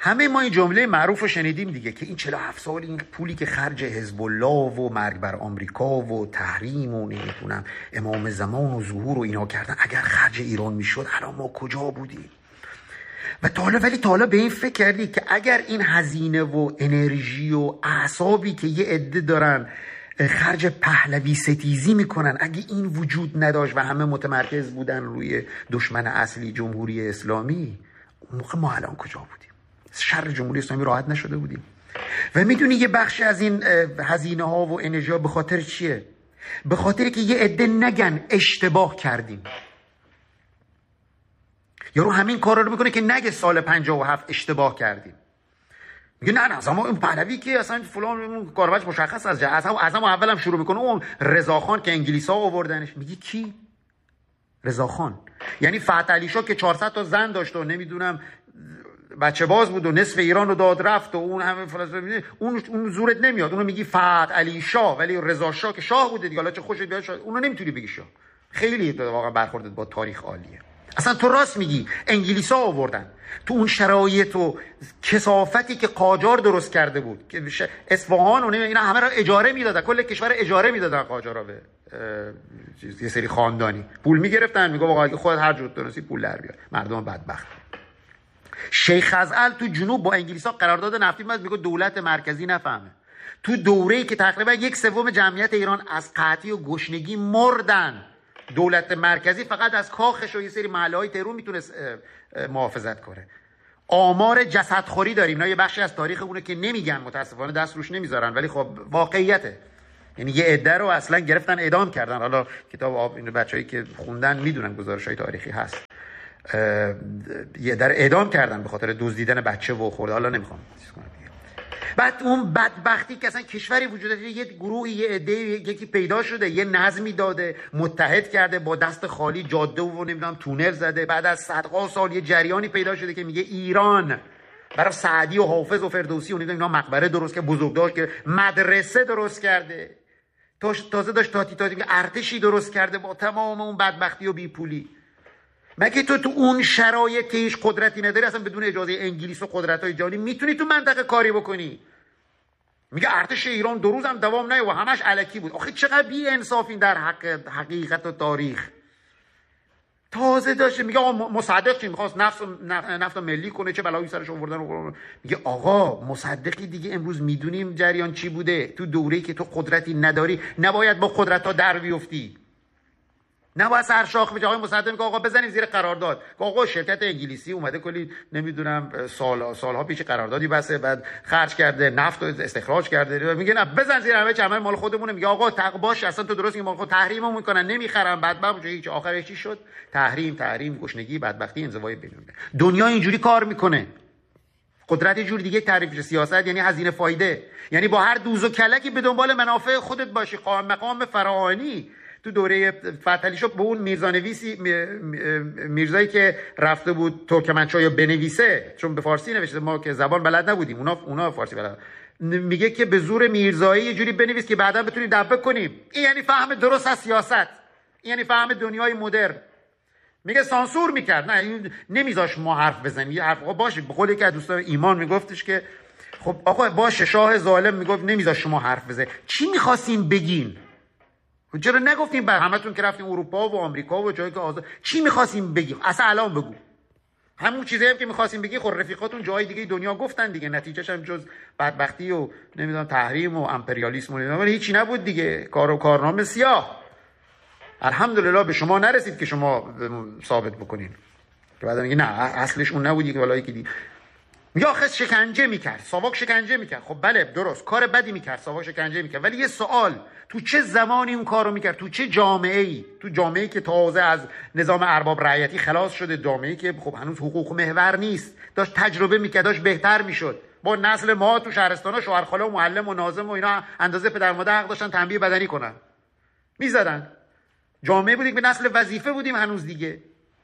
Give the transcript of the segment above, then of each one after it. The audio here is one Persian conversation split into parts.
همه ما این جمله معروف رو شنیدیم دیگه که این 47 سال این پولی که خرج حزب الله و مرگ بر آمریکا و تحریم و نمیدونم امام زمان و ظهور و اینا کردن، اگر خرج ایران میشد الان ما کجا بودیم؟ و ولی تا حالا به این فکر کردی که اگر این هزینه و انرژی و اعصابی که یه عده دارن خرج پهلوی ستیزی میکنن، اگه این وجود نداشت و همه متمرکز بودن روی دشمن اصلی جمهوری اسلامی، اون موقع ما الان کجا بودیم؟ شر جمهوری اسلامی راحت نشده بودیم. و میدونی یه بخشی از این هزینه ها و انرژی ها به خاطر چیه؟ به خاطر که یه عده نگن اشتباه کردیم. یارو همین کارا رو میکنه که نگه سال 57 اشتباه کردیم. میگه نه اصلا اون پهلوی که اصلا فلان کارباج مشخص از اصلا اولم شروع میکنه اون رضاخان که انگلیسا آوردنش. میگه کی؟ رضاخان. یعنی فتح علی شاه که 400 تا زن داشت و نمیدونم بچه باز بود و نصف ایران رو داد رفت و اون همه فلسطینی، اون زورت نمیاد. اونو میگی فتح علی شاه، ولی رضا شاه که شاه بوده دیگه، حالا چه خوشت بیاد اونو نمیتونی بگی شاه. خیلی واقعا برخوردت با تاریخ عالیه. اصلا تو راست میگی، انگلیسا آوردن تو اون شرایط و کثافتی که قاجار درست کرده بود که اصفهان و اینا همه را اجاره میدادن، کل کشور اجاره میدادن قاجارا به یه سری خاندانی، پول میگرفتن، میگه آقا خودت هر جور درستی پول در بیار. مردم بدبخت. شیخ خزعل تو جنوب با انگلیسا قرارداد نفتی بست، میگه دولت مرکزی نفهمه. تو دوره‌ای که تقریبا 1/3 جمعیت ایران از قحطی و گشنگی مردن، دولت مرکزی فقط از کاخش و یه سری محله‌های تهران میتونست محافظت کنه. آمار جسدخوری داریم، اینا یه بخشی از تاریخ اونه که نمیگن، متاسفانه دست روش نمیذارن، ولی خب واقعیته. یعنی یه عده رو اصلا گرفتن اعدام کردن. حالا کتاب این بچه‌ای که خوندن میدونن گزارش‌های تاریخی هست. یه در اعدام کردن به خاطر دزدیدن بچه و خورده. حالا نمیخوام چیز کنم دیگه. بعد اون بدبختی که اصلا کشوری وجود داره، یه گروهی یه عده یکی پیدا شده، یه نظمی داده، متحد کرده، با دست خالی جاده و نمیدونم تونل زده. بعد از صدها سال یه جریانی پیدا شده که میگه ایران برای سعدی و حافظ و فردوسی و اینا مقبره درست که بزرگداشت، که مدرسه درست کرده، تازه داشت تاتی ارتشی درست کرده با تمام اون بدبختی و بیپولی. مگه تو اون شرایط که هیچ قدرتی نداری، اصلا بدون اجازه انگلیس و قدرت‌های جهانی میتونی تو منطقه کاری بکنی؟ میگه ارتش ایران 2 روز هم دوام نیاورد و همش الکی بود. آخه چقدر بی انصافین در حقیقت و تاریخ. تازه داشته میگه آقا مصدق میخواست نفت ملی کنه، چه بلایی سرش آوردن. میگه آقا مصدقی دیگه امروز میدونیم جریان چی بوده. تو دوره‌ای که تو قدرتی نداری نباید با قدرت‌ها در بیفتی، نباید سرشاخ بشه. آقای مصدق میگه آقا بزنیم زیر قرارداد. آقا شرکت انگلیسی اومده کلی نمیدونم سالها پیش قراردادی بسته، بعد خرج کرده، نفت رو استخراج کرده، میگه نه بزن زیر، همه چمن مال خودمونه. میگه آقا باش اصلا تو درست میگی، مال خود تحریممون میکنن نمیخرن، بدبخت هیچ. آخرش چی شد؟ تحریم، گشنگی، بدبختی، انزوای بین‌المللی. دنیا اینجوری کار میکنه. قدرت یه جور دیگه تعریف سیاست یعنی هزینه فایده، یعنی با هر دوز و کلکی به دنبال منافع خودت باشی. قائم مقام فراهانی تو دوره فتح علی شاه به اون میرزایی که رفته بود ترکمنچای بنویسه، چون به فارسی نوشته، ما که زبان بلد نبودیم، اونا فارسی بلد، میگه که به زور میرزایی یه جوری بنویس که بعدا بتونیم دبه کنیم. این یعنی فهم درست از سیاست، این یعنی فهم دنیای مدرن. میگه سانسور میکرد، نه نمیذاش ما حرف بزنیم. یه حرف باشه، به قول یکی از دوستان ایمان میگفتش که خب آقا باشه، شاه ظالم میگفت نمیذاش شما حرف بزنید. چی میخواستین بگین؟ چرا نگفتیم بر همتون که رفتیم اروپا و آمریکا و جایی که آزاد؟ چی می‌خواستیم بگی؟ اصلا الان بگو. همون چیزایی که می‌خواستیم بگی خود رفیقاتون جای دیگه دنیا گفتن دیگه، نتیجهش هم جز بدبختی و نمیدونم تحریم و امپریالیسم و اینا هیچی نبود دیگه. کار و کارنامه سیاه. الحمدلله به شما نرسید که شما ثابت بکنین. که بعدا میگه نه اصلش اون نبودی که والایی که میگه آخه شکنجه میکرد، ساواک شکنجه میکرد. خب بله درست، کار بدی میکرد، ساواک شکنجه میکرد، ولی یه سوال، تو چه زمانی اون کارو میکرد؟ تو چه جامعه‌ای؟ تو جامعه‌ای که تازه از نظام ارباب رعیتی خلاص شده، جامعه‌ای که خب هنوز حقوق محور نیست، داشت تجربه میکرد، داشت بهتر میشد. با نسل ما تو شهرستانا شوهرخاله و معلم و ناظم و اینا اندازه پدر مادر حق داشتن تنبیه بدنی کنن، میزدن. جامعه بودیم به نسل وظیفه بودیم هنوز دیگه.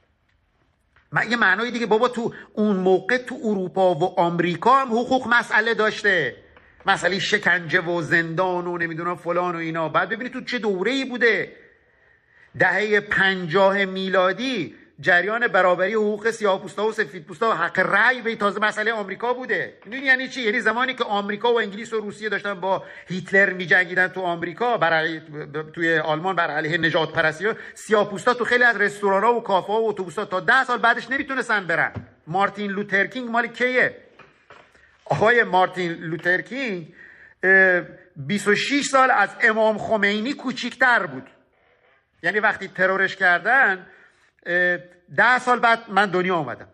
یه معنای دیگه بابا تو اون موقع تو اروپا و آمریکا هم حقوق مسئله داشته، مسئله شکنجه و زندان و نمیدونم فلان و اینا. بعد ببینید تو چه دوره‌ای بوده. دهه 50 میلادی جریان برابری حقوق سیاه‌پوستا و سفیدپوستا و حق رأی به تازه مسئله آمریکا بوده. میدونی یعنی چی؟ یعنی زمانی که آمریکا و انگلیس و روسیه داشتن با هیتلر می‌جنگیدن تو آمریکا توی آلمان بر علیه نژاد پرستی، سیاه‌پوستا تو خیلی از رستوران‌ها و کافه‌ها و اتوبوس‌ها تا 10 سال بعدش نمیتونستن برن. مارتین لوتر کینگ مال کیه؟ آقای مارتین لوتر کینگ 26 سال از امام خمینی کوچیک‌تر بود. یعنی وقتی ترورش کردن 10 سال بعد من دنیا آمدم.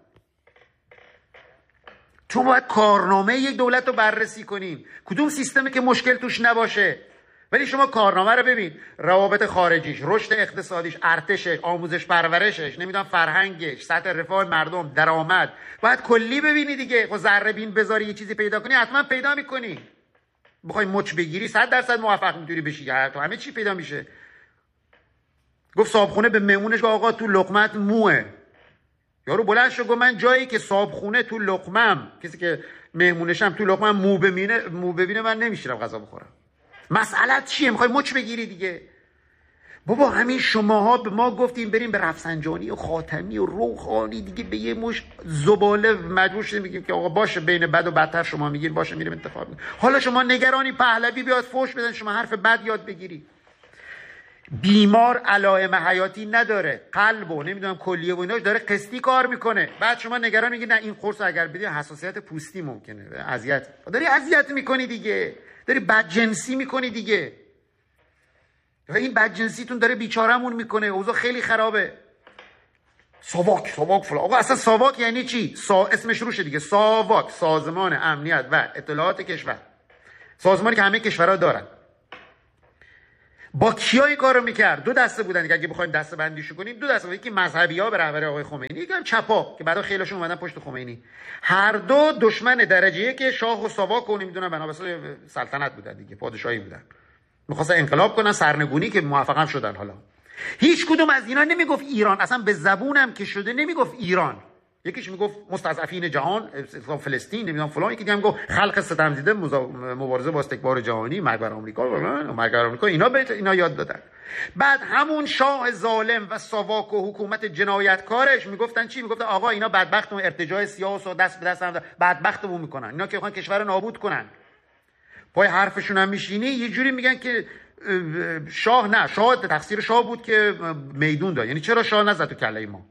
تو باید کارنامه یک دولت رو بررسی کنین، کدوم سیستمی که مشکل توش نباشه. ولی شما کارنامه رو ببین، روابط خارجیش، رشد اقتصادیش، ارتشش، آموزش پرورشش، نمیدونم فرهنگش، سطح رفاه مردم، درآمد، باید کلی ببینی دیگه. خب ذره بین بذاری یه چیزی پیدا کنی حتما پیدا میکنی. بخوای مچ بگیری 100% موفق میتونی بشی، تو همه چی پیدا میشه. گفت صابخونه به مهمونش گفت آقا تو لقمت موه. یارو بلند شد گفت من جایی که صابخونه تو لقمم، کسی که مهمونشم تو لقمم مو ببینه من نمیشیرم غذا بخورم. مسئله چیه؟ میخوای مچ بگیری دیگه؟ بابا همین شماها به ما گفتیم بریم به رفسنجانی و خاتمی و روحانی دیگه، به یه مش زباله مجبور شدیم بگیم که آقا باشه بین بد و بدتر شما میگین، باشه میریم انتخاب میکنیم. حالا شما نگرانی پهلوی بیاد فوش بدن شما حرف بد یاد بگیری. بیمار علائم حیاتی نداره، قلب و نمیدونم کلیه و ایناش داره قسطی کار میکنه، بعد شما نگران میگی نه این قرص اگر بدی حساسیت پوستی ممکنه اذیت. داری اذیت میکنی دیگه، داری بدجنسی میکنی دیگه، و این بدجنسیتون داره بیچارمون میکنه، اوضاع خیلی خرابه. ساواک فلان. آقا اصلا ساواک یعنی چی؟ اسمش روشه دیگه، ساواک، سازمان امنیت و اطلاعات کشور، سازمانی که همه کشورها دارن. با کیا این کارو میکرد؟ دو دسته بودن که اگه بخوایم دسته بندیشو کنیم، دو دسته بود. یکی مذهبی‌ها به رهبری آقای خمینی، یکی هم چپا که بعدا خیلیشون اومدن پشت خمینی. هر دو دشمن درجه یک شاه و ساواک و نمیدونم بنابراین سلطنت بودن دیگه، پادشاهی بودن. می‌خواستن انقلاب کنن، سرنگونی، که موفق هم شدن. حالا هیچ کدوم از اینا نمیگفت ایران، اصلا به زبونم که شده نمیگفت ایران. یکیش میگفت مستضعفین جهان، فلسطین، نمیدونم فلان، یکی دیگه میگفت خلق ستمدیده، مبارزه با استکبار جهانی، مرگ بر آمریکا، اینا یاد دادن. بعد همون شاه ظالم و ساواک و حکومت جنایتکارش میگفتن چی؟ میگفتن آقا اینا بدبختون ارتجاع سیاس و دست به دست هم بدبختمون میکنن، اینا که میخوان کشور رو نابود کنن. پای حرفشون هم میشینی یه جوری میگن که شاه نه، شاه تقصیر شاه بود که میدون داد. یعنی چرا شاه نزد تو کله ما؟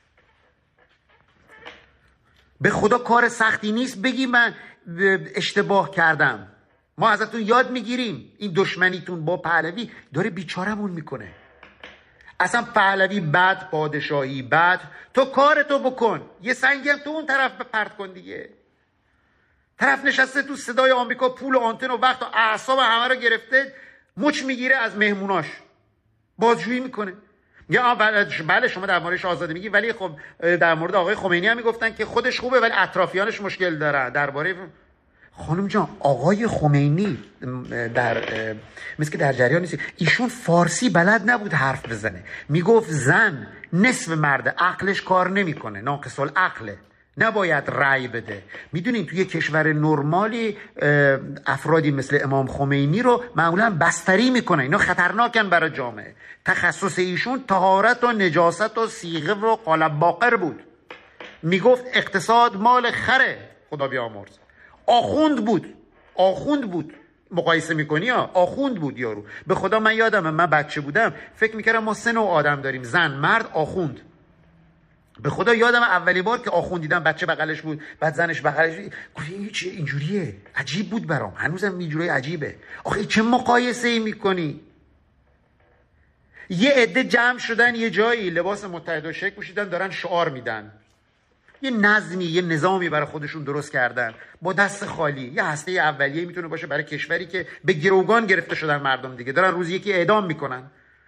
به خدا کار سختی نیست بگی من اشتباه کردم. ما ازتون یاد میگیریم. این دشمنیتون با پهلوی داره بیچارمون میکنه. اصلا پهلوی بد، پادشاهی بد، تو کارتو بکن، یه سنگی هم تو اون طرف پرت کن دیگه. طرف نشسته تو صدای آمریکا، پول و آنتن و وقت و اعصاب همه رو گرفته، مچ میگیره از مهموناش، بازجویی میکنه. یا بله شما در موردش آزاده میگی، ولی خب در مورد آقای خمینی هم میگفتن که خودش خوبه ولی اطرافیانش مشکل دارن. درباره خانم جان آقای خمینی مثل که در جریان نیست، ایشون فارسی بلد نبود حرف بزنه، میگفت زن نصف مرد، عقلش کار نمیکنه، ناقص العقله، نباید رأی بده. میدونین توی کشور نرمالی افرادی مثل امام خمینی رو معمولا بستری میکنن، اینا خطرناکن برای جامعه. تخصص ایشون طهارت و نجاست و صیغه و قالب باقر بود. میگفت اقتصاد مال خره، خدا بیامرز. آخوند بود. مقایسه میکنی ها، آخوند بود یارو. به خدا من یادمه من بچه بودم فکر میکردم ما 3 نوع آدم داریم، زن، مرد، آخوند. به خدا یادم اولی بار که آخوند دیدم بچه بغلش بود، بعد زنش بغلش بود، گفتم این چه اینجوریه؟ عجیب بود برام، هنوزم اینجوری عجیبه. آخه چه مقایسه ای میکنی؟ یه عده جمع شدن یه جایی، لباس متحدالشکل پوشیدن، دارن شعار میدن، یه نظمی، یه نظامی برای خودشون درست کردن با دست خالی. یه هسته اولیه میتونه باشه برای کشوری که به گروگان گرفته شدن مردم دیگه، دارن روزی یکی اعدام میکنن.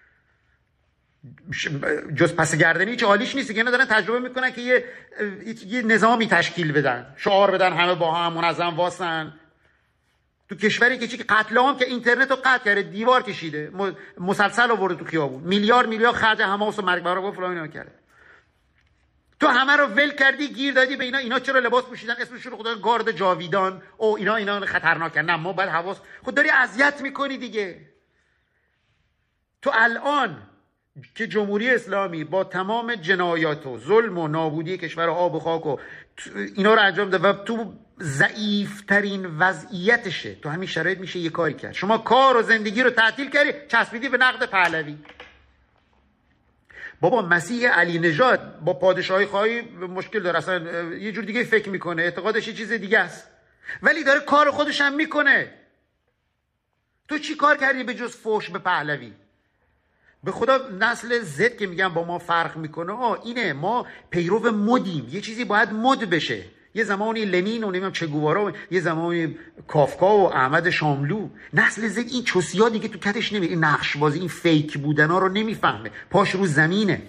جز پس گردنی هیچ حالیش نیست که اینا دارن تجربه میکنن که یه نظامی تشکیل بدن، شعار بدن، همه با هم منظم واسن. تو کشوری که چی، که قتل عام، که اینترنت رو قطع کرده، دیوار کشیده، مسلسل آورده تو خیابون، میلیارد خرج حماس و مرگ بر و فلان اینا کرده. تو همه رو ول کردی، گیر دادی به اینا چرا لباس پوشیدن، اسمشون رو خدا گارد جاویدان، او اینا خطرناکن. نه ما باید حواس، خود داری اذیت میکنی دیگه. تو الان که جمهوری اسلامی با تمام جنایات و ظلم و نابودی کشور آب و خاک و اینا رو انجام ده و تو ضعیفترین وضعیتشه، تو همین شرایط میشه یه کاری کرد. شما کار و زندگی رو تعطیل کردی، چسبیدی به نقد پهلوی. بابا مسیح علی نژاد با پادشاهی خواهی مشکل داره، اصلا یه جور دیگه فکر میکنه، اعتقادش یه چیز دیگه است، ولی داره کار خودش هم میکنه. تو چی کار کردی به جز فحش به پهلوی؟ به خدا نسل زد که میگم با ما فرق میکنه اینه، ما پیرو مدیم، یه چیزی باید مد بشه. یه زمانی لنین و نمیدونم چگوارا، یه زمانی کافکا و احمد شاملو. نسل زد این چوسیا دیگه تو کتش نمیره، این نقش بازی، این فیک بودنا رو نمیفهمه، پاش رو زمینه.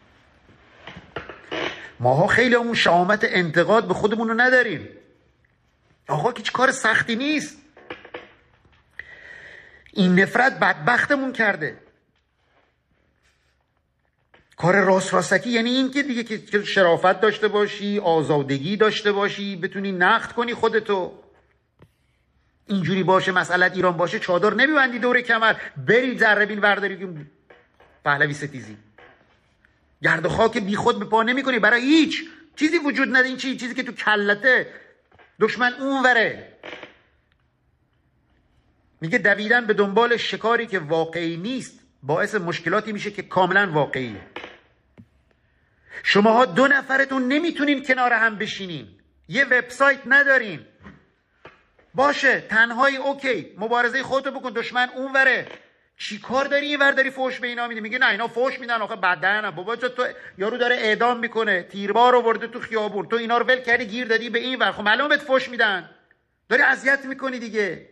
ماها خیلی همون شهامت انتقاد به خودمون رو نداریم. آقا که کار سختی نیست. این نفرت بدبختمون کرده. کار راستکی یعنی این که دیگه که شرافت داشته باشی، آزادگی داشته باشی، بتونی نقد کنی خودتو. اینجوری باشه مسئله ایران باشه، چادر نمیبندی دور کمر بری ذره بین ورداری پهلوی ستیزی، گرد و خاک بی خود به پا نمیکنی برای هیچ چیزی وجود نداره. این چیزی که تو کلته، دشمن اونوره. میگه دویدن به دنبال شکاری که واقعی نیست باعث مشکلاتی میشه که کاملا واقعیه. شماها 2 نفرتون نمیتونین کنار هم بشینین، یه وبسایت ندارین، باشه تنهایی اوکی، مبارزه خودتو بکن، دشمن اونوره. چی کار داری این ور داری فحش به اینا میدی؟ میگه نه اینا فحش میدن آخه بدن. بابا تو یارو داره اعدام میکنه، تیربار آورده تو خیابون، تو اینا رو ول کردی گیر دادی به این ور، خب معلومه بهت فحش میدن، داری اذیت میکنی دیگه.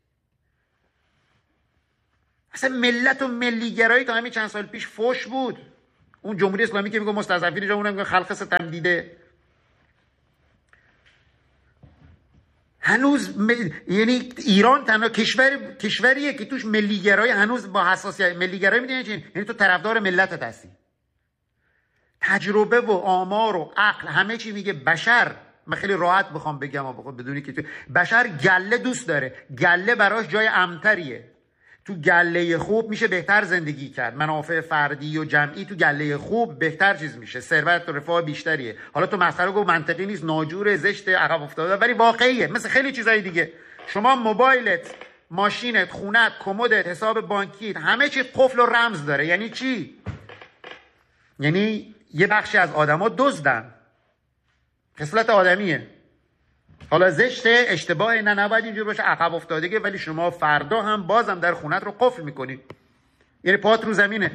اصلا ملت و ملیگرایی تا همین چند سال پیش فحش بود. اون جمهوری اسلامی که میگه مستضعفین جا، اونم خلق ستم دیده. هنوز یعنی ایران تنها کشوریه که توش ملیگرایی هنوز با حساسیت. ملیگرایی میدونی چی؟ یعنی تو طرفدار ملتت هستی. تجربه و آمار و عقل همه چی میگه بشر، من خیلی راحت بخوام بگم بدونی که بشر گله دوست داره، گله براش جای امن‌تریه. تو گله خوب میشه بهتر زندگی کرد، منافع فردی و جمعی تو گله خوب بهتر چیز میشه، ثروت و رفاه بیشتریه. حالا تو مسخره گفت منطقی نیست، ناجوره، زشت، عقب افتاده، ولی واقعیه. مثل خیلی چیزای دیگه، شما موبایلت، ماشینت، خونت، کمدت، حساب بانکیت، همه چی قفل و رمز داره. یعنی چی؟ یعنی یه بخشی از آدما دزدن، خصلت آدمیه. حالا زشته، اشتباهه، نه نباید اینجور باشه، عقب افتادگی، ولی شما فردا هم بازم در خونت رو قفل میکنی، یعنی پات رو زمینه.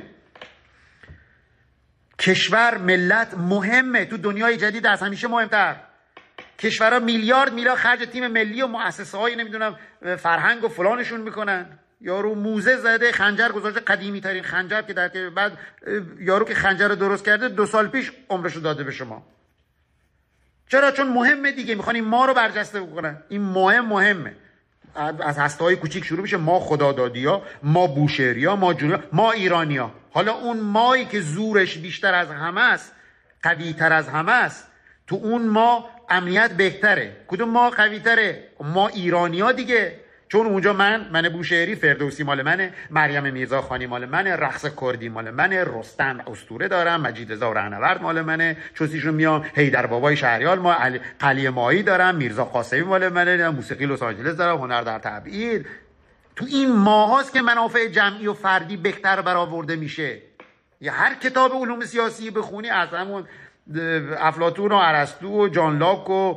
کشور، ملت مهمه تو دنیای جدید، از همیشه مهمتر. کشورها میلیارد خرج تیم ملی و مؤسسه های نمیدونم فرهنگ و فلانشون میکنن. یارو موزه زده، خنجر گذاشته، قدیمی ترین خنجر که در بعد یارو که خنجر رو درست کرده 2 سال پیش عمرشو داده به شما. چرا؟ چون مهمه دیگه، میخوان این ما رو برجسته بکنن. این مهمه. از هسته‌های کوچیک شروع میشه، ما خدادادی‌ها، ما بوشهری‌ها، ما جنوبی، ما ایرانی‌ها. حالا اون مایی که زورش بیشتر از همه است، قوی‌تر از همه است، تو اون ما امنیت بهتره. کدوم ما قوی‌تره؟ ما ایرانی‌ها دیگه. چون اونجا من بوشهری، فردوسی مال منه، مریم میرزا خانی مال منه، رقص کردی مال منه، رستم اسطوره دارم، مجید رضا رهنورد مال منه، چوسیشون میام، حیدر بابای شهریار، ما قلی مایی دارم، میرزا قاسمی مال منه، موسیقی لس آنجلس دارم، هنر در تبعید. تو این ماهاست که منافع جمعی و فردی بهتر برآورده میشه. یا هر کتاب علوم سیاسی بخونی، از همون افلاطون و ارسطو و جان لاک و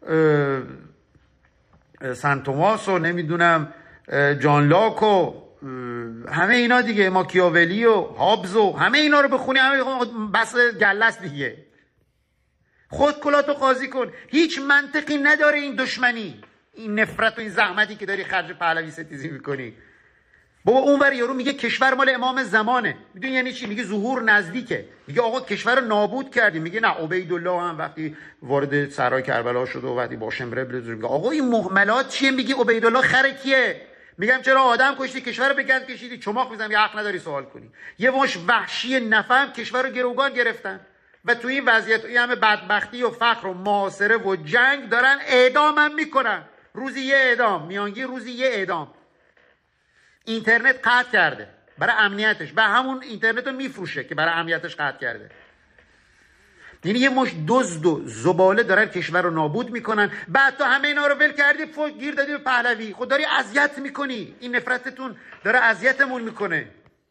سن توماس و نمیدونم جان لاک و همه اینا دیگه، ماکیاولی و هابز و همه اینا رو بخونی، همه بس گله است دیگه. خود کلاتو قاضی کن. هیچ منطقی نداره این دشمنی، این نفرت و این زحمتی که داری خرج پهلوی ستیزی میکنی. بابا اونور یارو میگه کشور مال امام زمانه. میدونی یعنی چی؟ میگه ظهور نزدیکه. میگه آقا کشور رو نابود کردیم. میگه نه، عبیدالله هم وقتی وارد سرای کربلا شد و وقتی با شمره میگه آقا این مهملات چیه؟ میگه عبیدالله خر کیه؟ میگم چرا آدم کشتی، کشور رو به گند کشیدی، چماق میزنم، یه حق نداری سوال کنی. یه مش وحشی نفهم کشور رو گروگان گرفتن و تو این وضعیت این همه بدبختی و فقر و محاصره و جنگ دارن اعدامم میکنن. روزی یه اعدام، میانگین روزی یه اعدام. اینترنت قطع کرده، برای امنیتش، به همون اینترنت رو میفروشه که برای امنیتش قطع کرده. یعنی یه مش دزد و زباله دارن کشور رو نابود میکنن. بعد تو همه اینا رو ول کردی گیر دادی به پهلوی. خود داری اذیت میکنی. این نفرتتون داره اذیتمون میکنه.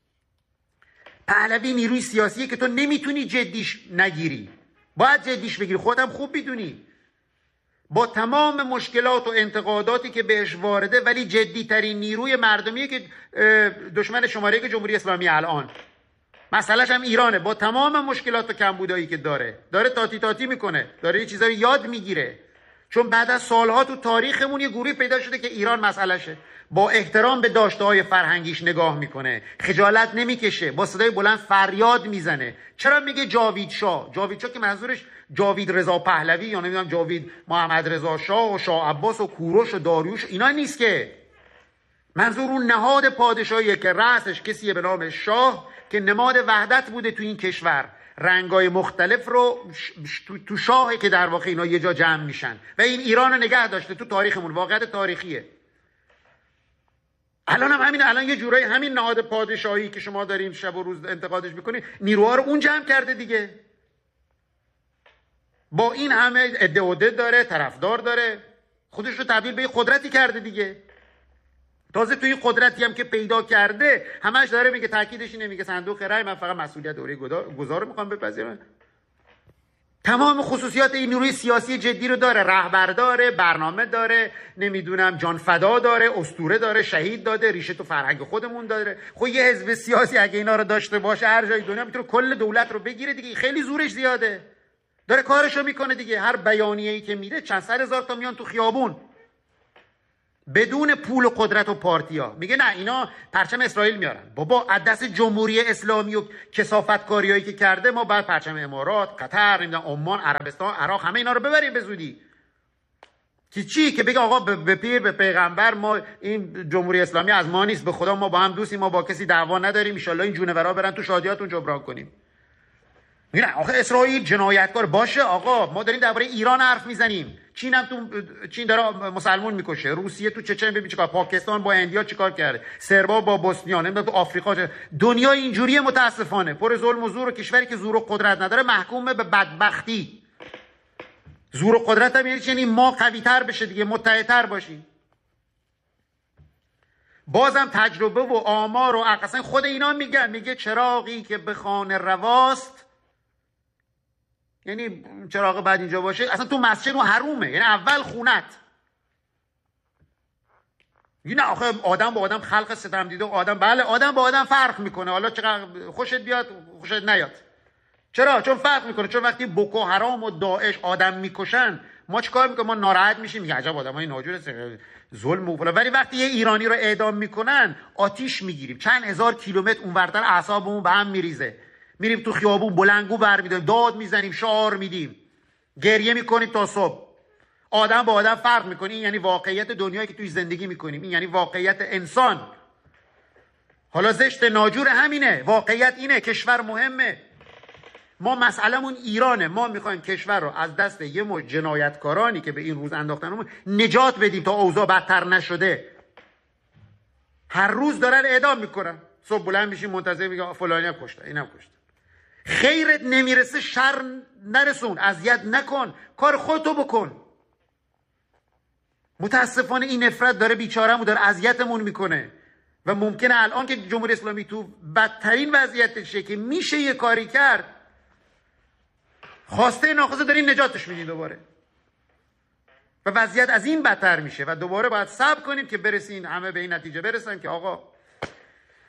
پهلوی نیروی سیاسیه که تو نمیتونی جدیش نگیری، باید جدیش بگیری. خودم خوب میدونی با تمام مشکلات و انتقاداتی که بهش وارده، ولی جدی ترین نیروی مردمیه که دشمن شماره یک جمهوری اسلامی الان. مسئلهش هم ایرانه. با تمام مشکلات و کمبودایی که داره تاتی میکنه، داره یه چیزایی یاد میگیره. چون بعد از سالها تو تاریخمون یه گروهی پیدا شده که ایران مسئلهشه. با احترام به داشته‌های فرهنگیش نگاه میکنه، خجالت نمیکشه، با صدای بلند فریاد میزنه. چرا میگه جاوید شاه که منظورش جاوید رضا پهلوی یا نمیدونم جاوید محمد رضا شاه و شاه عباس و کوروش و داریوش اینا نیست که. منظور اون نهاد پادشاهیه که رأسش کسیه به نام شاه که نماد وحدت بوده تو این کشور. رنگای مختلف رو تو شاهه که در واقع اینا یه جا جمع میشن و این ایران رو نگه داشته تو تاریخمون. واقعیت تاریخیه. الان هم همین، الان یه جورایی همین نهاد پادشاهی که شما دارین شب و روز انتقادش میکنین نیروها رو اون جمع کرده دیگه. با این همه عده داره، طرفدار داره، خودش رو تبدیل به یه قدرتی کرده دیگه. تازه توی این قدرتی هم که پیدا کرده همش داره میگه، تاکیدش اینه، میگه صندوق رای من فقط مسئولیت دوره گذار رو میخوام بپذیرم. تمام خصوصیات این نیروی سیاسی جدی رو داره. رهبر داره، برنامه داره، نمیدونم جان فدا داره، اسطوره داره، شهید داده، ریشه تو فرهنگ خودمون داره. خب یه حزب سیاسی اگه اینا رو داشته باشه هر جای دنیا میتونه کل دولت رو بگیره دیگه. خیلی زورش زیاده. داره کارشو میکنه دیگه. هر بیانیه‌ای که میده چند صد هزار تا میان تو خیابون بدون پول و قدرت و پارتیا. میگه نه اینا پرچم اسرائیل میارن. بابا از دست جمهوری اسلامی و کثافتکاریایی که کرده ما بعد پرچم امارات، قطر، نمیدونم عمان، عربستان، عراق همه اینا رو ببریم به زودی. که چی؟ که بگه آقا به پیر به پیغمبر ما این جمهوری اسلامی از ما نیست، به خدا ما با هم دوستیم، ما با کسی دعوا نداریم، ان شاءالله این جونورا برن تو شادیاتون جبران کنیم. نه آخه اسرائیل جنایتکار باشه. آقا ما داریم درباره ایران حرف میزنیم. چین داره مسلمان میکشه. روسیه تو چچن ببین چیکار، پاکستان با هندیا چیکار کرده، سربا با بوسنیان، تو آفریقا دنیا اینجوریه متاسفانه، پر ظلم و زور. و کشوری که زور و قدرت نداره محکومه به بدبختی. زور و قدرت هم یعنی ما قوی‌تر بشه دیگه، متحدتر باشیم. بازم تجربه و آمار و اصلا خود اینا میگن، میگه چراغی که به خانه رواست، یعنی چراغ بعد اینجا باشه اصلا تو مسجد و حرومه، یعنی اول خونت. نه آخه آدم با آدم خلق ستم دیده، آدم بله آدم با آدم فرق میکنه، حالا چقدر خوشت بیاد خوشت نیاد. چرا؟ چون فرق میکنه. چون وقتی بوکو حرام و داعش آدم میکشن ما چیکار میکنیم؟ ما ناراحت میشیم، میگه عجب آدمای ناجور ظلم و فلان. ولی وقتی یه ایرانی رو اعدام میکنن آتیش میگیریم، چند هزار کیلومتر اونورتر اعصابمون به هم میریزه، میریم تو خیابون بلنگو برمی‌داریم، داد میزنیم، شعار میدیم، گریه میکنیم تا صبح. آدم با آدم فرق میکنه. این یعنی واقعیت دنیایی که توی زندگی میکنیم. این یعنی واقعیت انسان. حالا زشت ناجور همینه، واقعیت اینه. کشور مهمه. ما مسئلهمون ایرانه. ما میخوایم کشور رو از دست یه مجت جنایتکارانی که به این روز انداختنمون نجات بدیم تا اوضاع بدتر نشده. هر روز دارن اعدام میکنن. صبح بلند میشیم منتظر میگه فلانی هم کشتن، اینم کشتن. خیرت نمیرسه شر نرسون، اذیت نکن، کار خودتو بکن. متاسفانه این نفرت داره بیچاره‌مون داره اذیتمون میکنه و ممکنه الان که جمهوری اسلامی تو بدترین وضعیتشه که میشه یه کاری کرد، خواسته ناخواسته دارین نجاتش میدین دوباره و وضعیت از این بدتر میشه و دوباره باید صبر کنیم که برسین همه به این نتیجه برسن که آقا